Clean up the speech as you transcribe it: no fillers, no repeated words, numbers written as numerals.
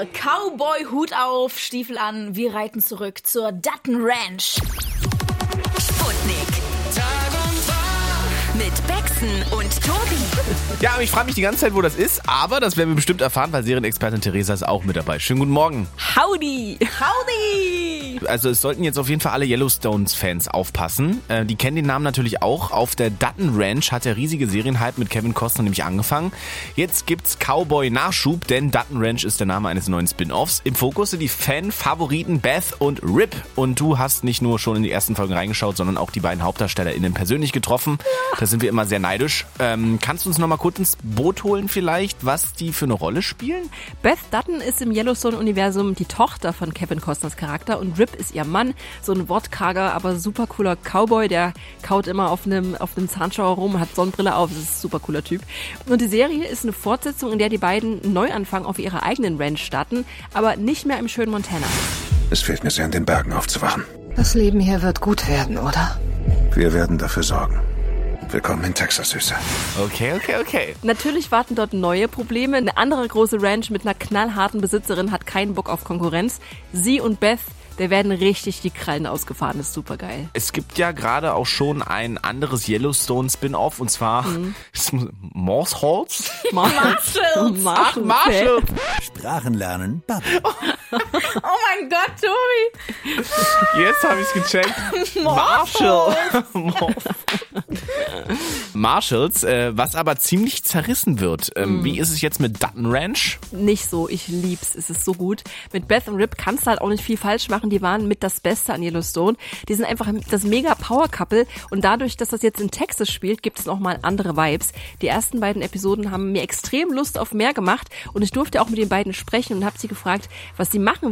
Cowboy-Hut auf, Stiefel an, wir reiten zurück zur Dutton Ranch. Sputnik. Mit Bexen und Tobi. Ja, aber ich frage mich die ganze Zeit, wo das ist, aber das werden wir bestimmt erfahren, weil Serienexpertin Theresa ist auch mit dabei. Schönen guten Morgen. Howdy! Howdy! Also es sollten jetzt auf jeden Fall alle Yellowstones-Fans aufpassen. Die kennen den Namen natürlich auch. Auf der Dutton Ranch hat der riesige Serienhype mit Kevin Costner nämlich angefangen. Jetzt gibt's Cowboy-Nachschub, denn Dutton Ranch ist der Name eines neuen Spin-Offs. Im Fokus sind die Fan-Favoriten Beth und Rip. Und du hast nicht nur schon in die ersten Folgen reingeschaut, sondern auch die beiden HauptdarstellerInnen persönlich getroffen. Da sind wir immer sehr neidisch. Kannst du uns noch mal kurz ins Boot holen vielleicht, was die für eine Rolle spielen? Beth Dutton ist im Yellowstone-Universum die Tochter von Kevin Costners Charakter und Rip ist ihr Mann, so ein wortkarger, aber super cooler Cowboy, der kaut immer auf einem Zahnschauer rum, hat Sonnenbrille auf, das ist ein super cooler Typ. Und die Serie ist eine Fortsetzung, in der die beiden einen Neuanfang auf ihrer eigenen Ranch starten, aber nicht mehr im schönen Montana. Es fehlt mir sehr, in den Bergen aufzuwachen. Das Leben hier wird gut werden, oder? Wir werden dafür sorgen. Willkommen in Texas, Süße. Okay. Natürlich warten dort neue Probleme. Eine andere große Ranch mit einer knallharten Besitzerin hat keinen Bock auf Konkurrenz. Sie und Beth, der werden richtig die Krallen ausgefahren. Das ist super geil. Es gibt ja gerade auch schon ein anderes Yellowstone-Spin-Off und zwar Marshalls. Marshalls. Sprachen lernen, Bubble. Oh mein Gott, Tobi! Jetzt habe ich es gecheckt. Marshalls, was aber ziemlich zerrissen wird. Wie ist es jetzt mit Dutton Ranch? Nicht so, ich lieb's, es ist so gut. Mit Beth und Rip kannst du halt auch nicht viel falsch machen, die waren mit das Beste an Yellowstone. Die sind einfach das mega Power-Couple und dadurch, dass das jetzt in Texas spielt, gibt es nochmal andere Vibes. Die ersten beiden Episoden haben mir extrem Lust auf mehr gemacht und ich durfte auch mit den beiden sprechen und habe sie gefragt, was sie machen